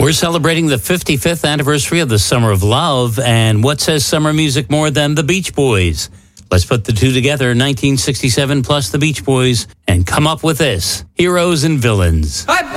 We're celebrating the 55th anniversary of the Summer of Love, and what says summer music more than the Beach Boys? Let's put the two together, 1967 plus the Beach Boys, and come up with this: Heroes and Villains.